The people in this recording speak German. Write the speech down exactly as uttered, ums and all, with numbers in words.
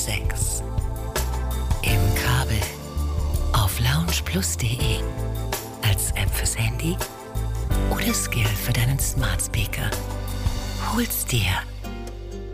sechs. Im Kabel auf loungeplus punkt de. Als App fürs Handy oder Skill für deinen Smart Speaker. Hol's dir.